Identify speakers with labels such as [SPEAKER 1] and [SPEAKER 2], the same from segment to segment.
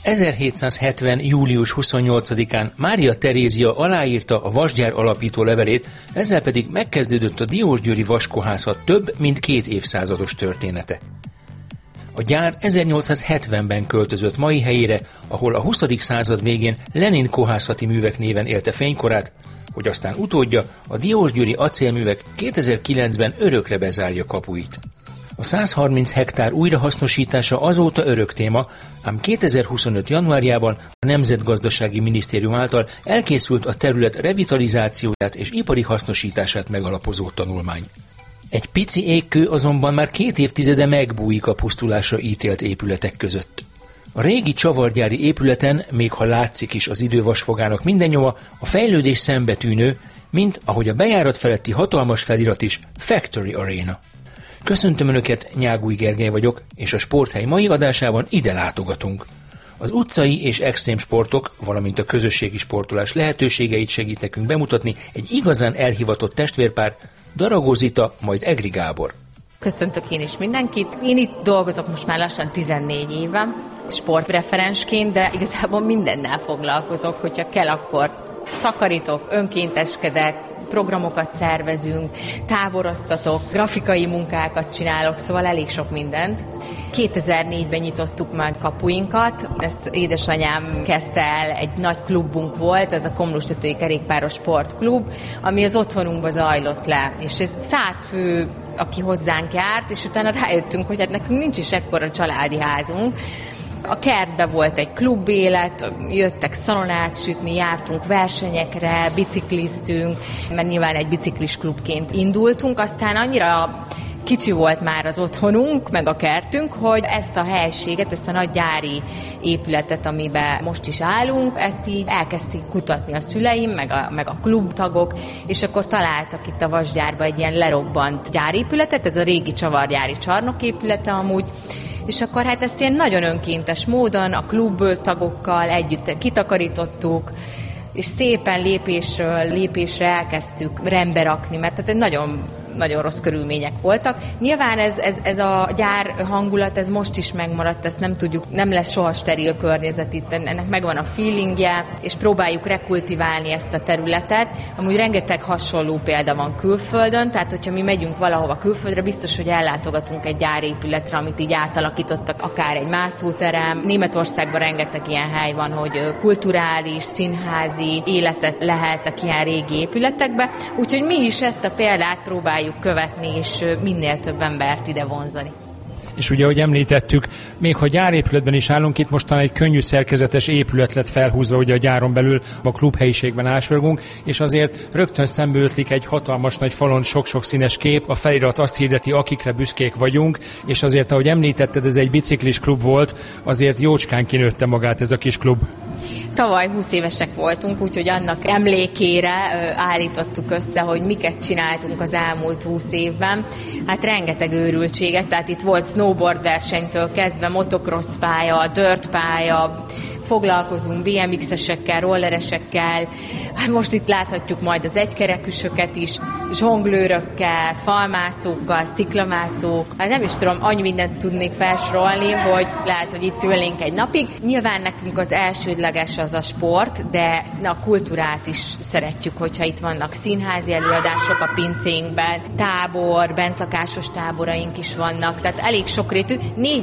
[SPEAKER 1] 1770. július 28-án Mária Terézia aláírta a vasgyár alapító levelét, ezzel pedig megkezdődött a diósgyőri vaskohászat több mint 2 évszázados története. A gyár 1870-ben költözött mai helyére, ahol a 20. század végén Lenin kohászati művek néven élte fénykorát, hogy aztán utódja, a diósgyőri acélművek 2009-ben örökre bezárja kapuit. A 130 hektár újrahasznosítása azóta örök téma, ám 2025. januárjában a Nemzetgazdasági Minisztérium által elkészült a terület revitalizációját és ipari hasznosítását megalapozó tanulmány. Egy pici égkő azonban már 2 évtizede megbújik a pusztulásra ítélt épületek között. A régi csavargyári épületen, még ha látszik is az idővasfogának minden nyoma, a fejlődés szembetűnő, mint ahogy a bejárat feletti hatalmas felirat is, Factory Arena. Köszöntöm Önöket, Nyágúj Gergely vagyok, és a Sporthely mai adásában ide látogatunk. Az utcai és extrém sportok, valamint a közösségi sportolás lehetőségeit segít nekünk bemutatni egy igazán elhivatott testvérpár, Daragó Zita, majd Egri Gábor.
[SPEAKER 2] Köszöntök én is mindenkit. Én itt dolgozok most már lassan 14 éve, sportreferensként, de igazából mindennel foglalkozok, hogyha kell, akkor takarítok, önkénteskedek, programokat szervezünk, táboroztatok, grafikai munkákat csinálok, szóval elég sok mindent. 2004-ben nyitottuk meg kapuinkat, ezt édesanyám kezdte el, egy nagy klubunk volt, ez a Komlóstetői Kerékpáros Sportklub, ami az otthonunkba zajlott le, és 100 fő, aki hozzánk járt, és utána rájöttünk, hogy hát nekünk nincs is ekkora családi házunk. A kertben volt egy klubélet, jöttek szalonát sütni, jártunk versenyekre, bicikliztünk, mert nyilván egy biciklis klubként indultunk, aztán annyira kicsi volt már az otthonunk, meg a kertünk, hogy ezt a helységet, ezt a nagy gyári épületet, amiben most is állunk, ezt így elkezdték kutatni a szüleim, meg a klubtagok, és akkor találtak itt a vasgyárba egy ilyen lerobbant gyárépületet, ez a régi csavargyári csarnoképülete amúgy, és akkor hát ezt ilyen nagyon önkéntes módon a klub tagokkal együtt kitakarítottuk, és szépen lépésről lépésre elkezdtük rendbe rakni, mert tehát nagyon rossz körülmények voltak. Nyilván ez a gyár hangulat, ez most is megmaradt, ezt nem tudjuk, nem lesz soha steril környezet itt, ennek megvan a feelingje, és próbáljuk rekultiválni ezt a területet. Amúgy rengeteg hasonló példa van külföldön, tehát hogyha mi megyünk valahova külföldre, biztos, hogy ellátogatunk egy gyárépületre, amit így átalakítottak, akár egy mászóterem. Németországban rengeteg ilyen hely van, hogy kulturális, színházi életet leheltek ilyen régi épületekbe, úgyhogy mi is ezt a példát próbáljuk követni, és minél több embert ide vonzani.
[SPEAKER 3] És ugye, ahogy említettük, még ha gyárépületben is állunk, itt mostan egy könnyű szerkezetes épület lett felhúzva, ugye a gyáron belül a klubhelyiségben ásorgunk, és azért rögtön szembe ötlik egy hatalmas nagy falon sok-sok színes kép, a felirat azt hirdeti, akikre büszkék vagyunk, és azért, ahogy említetted, ez egy biciklis klub volt, azért jócskán kinőtte magát ez a kis klub.
[SPEAKER 2] Tavaly 20 évesek voltunk, úgyhogy annak emlékére állítottuk össze, hogy miket csináltunk az elmúlt 20 évben. Hát rengeteg őrültséget, tehát itt volt snowboard versenytől kezdve, motocross pálya, dirt pálya, foglalkozunk BMX-esekkel, rolleresekkel, most itt láthatjuk majd az egykerekűsöket is, zsonglőrökkel, falmászókkal, sziklamászók, hát nem is tudom, annyi mindent tudnék felsorolni, hogy lehet, hogy itt ülnénk egy napig. Nyilván nekünk az elsődleges az a sport, de a kultúrát is szeretjük, hogyha itt vannak színházi előadások a pincénkben, tábor, bentlakásos táboraink is vannak, tehát elég sokrétű,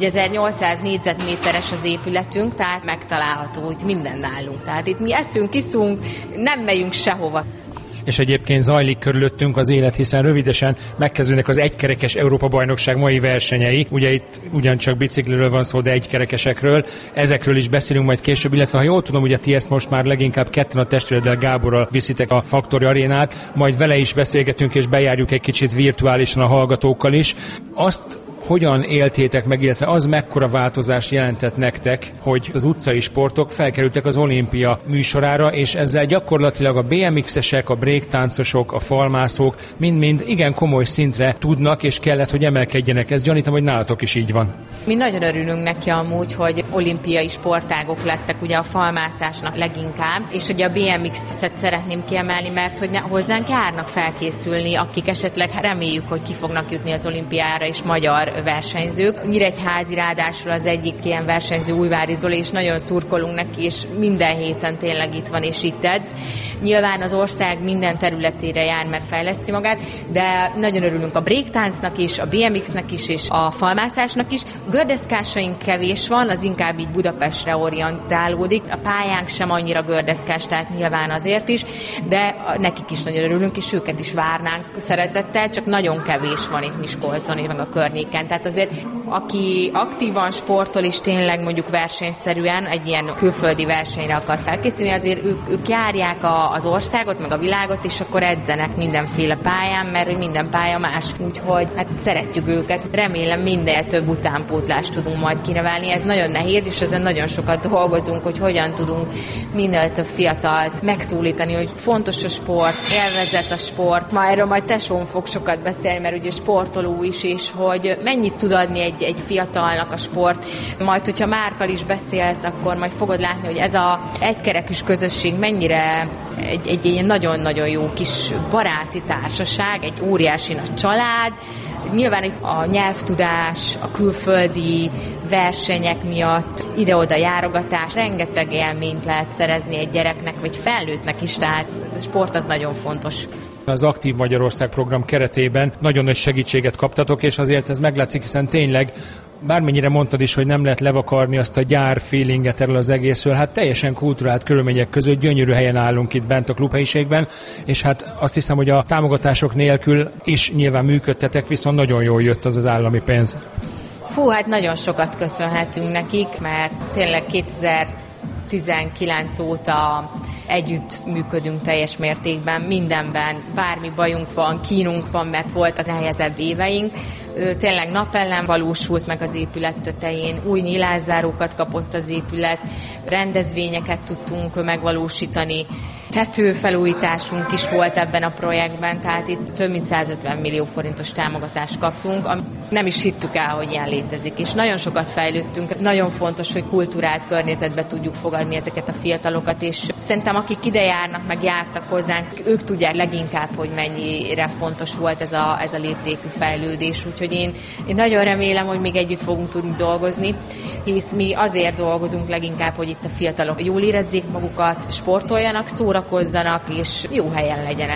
[SPEAKER 2] 4800 négyzetméteres az épületünk, tehát megtalálható, hogy minden nálunk. Tehát itt mi eszünk, iszunk, nem megyünk sehova.
[SPEAKER 3] És egyébként zajlik körülöttünk az élet, hiszen rövidesen megkezdődnek az egykerekes Európa-bajnokság mai versenyei. Ugye itt ugyancsak bicikliről van szó, de egykerekesekről. Ezekről is beszélünk majd később, illetve ha jól tudom, ugye ti ezt most már leginkább ketten a testvéreddel Gáborral viszitek a Factory Arénát, majd vele is beszélgetünk és bejárjuk egy kicsit virtuálisan a hallgatókkal is. Azt hogyan éltétek meg, illetve az mekkora változást jelentett nektek, hogy az utcai sportok felkerültek az olimpia műsorára, és ezzel gyakorlatilag a BMX-esek, a breaktáncosok, a falmászók mind-mind igen komoly szintre tudnak, és kellett, hogy emelkedjenek. Ezt gyanítom, hogy nálatok is így van.
[SPEAKER 2] Mi nagyon örülünk neki amúgy, hogy olimpiai sportágok lettek, ugye a falmászásnak leginkább, és ugye a BMX-et szeretném kiemelni, mert hogy hozzánk járnak felkészülni, akik esetleg reméljük, hogy ki fognak jutni az olimpiára, és magyar versenyzők. Nyíregyházi ráadásul az egyik ilyen versenyző, Újvári Zoli, és nagyon szurkolunk neki, és minden héten tényleg itt van és itt edz. Nyilván az ország minden területére jár, mert fejleszti magát, de nagyon örülünk a breaktáncnak is, a BMX-nek is, és a falmászásnak is. Gördeszkásaink kevés van, az inkább így Budapestre orientálódik. A pályánk sem annyira gördeszkás, tehát nyilván azért is, de nekik is nagyon örülünk, és őket is várnánk szeretettel, csak nagyon kevés van itt Miskolcon, meg a környéken. Tehát azért, aki aktívan sportol, és tényleg mondjuk versenyszerűen egy ilyen külföldi versenyre akar felkészülni, azért ők járják az országot, meg a világot, és akkor edzenek mindenféle pályán, mert minden pálya más. Úgyhogy hát szeretjük őket. Remélem minél több utánpótlást tudunk majd kinevelni. Ez nagyon nehéz, és ezen nagyon sokat dolgozunk, hogy hogyan tudunk minél több fiatalt megszólítani, hogy fontos a sport, élvezet a sport. Ma erről majd tesóm fog sokat beszélni, mert ugye sportoló is, és hogy mennyit tud adni egy fiatalnak a sport. Majd, hogyha Márkkal is beszélsz, akkor majd fogod látni, hogy ez a egykerekűs közösség mennyire egy ilyen nagyon-nagyon jó kis baráti társaság, egy óriási nagy család. Nyilván itt a nyelvtudás, a külföldi versenyek miatt, ide-oda járogatás, rengeteg élményt lehet szerezni egy gyereknek, vagy felnőttnek is, tehát a sport az nagyon fontos.
[SPEAKER 3] Az Aktív Magyarország program keretében nagyon nagy segítséget kaptatok, és azért ez meglátszik, hiszen tényleg bármennyire mondtad is, hogy nem lehet levakarni azt a gyár feelinget erről az egészről, hát teljesen kulturált körülmények között gyönyörű helyen állunk itt bent a klubhelyiségben, és hát azt hiszem, hogy a támogatások nélkül is nyilván működtetek, viszont nagyon jól jött az állami pénz.
[SPEAKER 2] Hát nagyon sokat köszönhetünk nekik, mert tényleg 2019 óta együtt működünk teljes mértékben, mindenben, bármi bajunk van, kínunk van, mert voltak nehezebb éveink. Tényleg napellen valósult meg az épület tetején, új nyilászárókat kapott az épület, rendezvényeket tudtunk megvalósítani, tetőfelújításunk is volt ebben a projektben, tehát itt több mint 150 millió forintos támogatást kaptunk, nem is hittük el, hogy ilyen létezik, és nagyon sokat fejlődtünk. Nagyon fontos, hogy kulturált környezetbe tudjuk fogadni ezeket a fiatalokat, és szerintem akik ide járnak, meg jártak hozzánk, ők tudják leginkább, hogy mennyire fontos volt ez a léptékű fejlődés, úgyhogy én nagyon remélem, hogy még együtt fogunk tudni dolgozni, hisz mi azért dolgozunk leginkább, hogy itt a fiatalok jól érezzék magukat, sportoljanak, szórakozzanak, és jó helyen legyenek.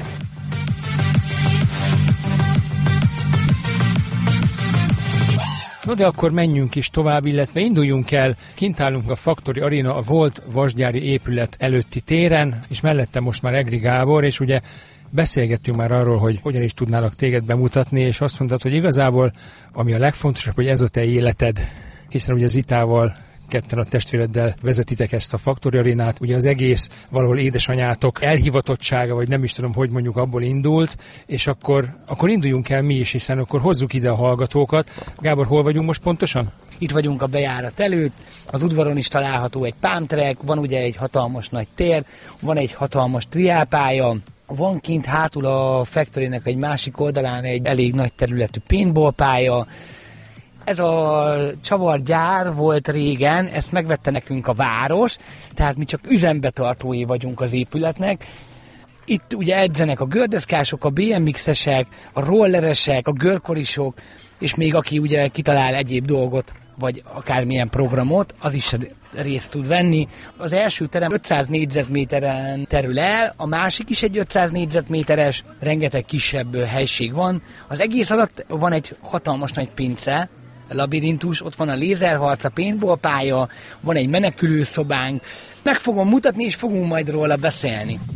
[SPEAKER 3] No de akkor menjünk is tovább, illetve induljunk el. Kint állunk a Factory Arena, a volt vasgyári épület előtti téren, és mellette most már Egri Gábor, és ugye beszélgettünk már arról, hogy hogyan is tudnálak téged bemutatni, és azt mondtad, hogy igazából ami a legfontosabb, hogy ez a te életed, hiszen ugye Zitával ketten a testvéreddel vezetitek ezt a Factory Arénát, ugye az egész valahol édesanyátok elhivatottsága, vagy nem is tudom, hogy mondjuk abból indult, és akkor induljunk el mi is, hiszen akkor hozzuk ide a hallgatókat. Gábor, hol vagyunk most pontosan?
[SPEAKER 4] Itt vagyunk a bejárat előtt, az udvaron is található egy pámtrek, van ugye egy hatalmas nagy tér, van egy hatalmas triálpálya, van kint hátul a Factorynek egy másik oldalán egy elég nagy területű paintballpálya. Ez a csavargyár volt régen, ezt megvette nekünk a város, tehát mi csak üzembetartói vagyunk az épületnek. Itt ugye edzenek a gördeszkások, a BMX-esek, a rolleresek, a görkorisok, és még aki ugye kitalál egyéb dolgot, vagy akármilyen programot, az is részt tud venni. Az első terem 500 négyzetméteren terül el, a másik is egy 500 négyzetméteres, rengeteg kisebb helység van. Az egész alatt van egy hatalmas nagy pince, labirintus, ott van a lézerharc, a paintballpálya, van egy menekülőszobánk. Meg fogom mutatni, és fogunk majd róla beszélni.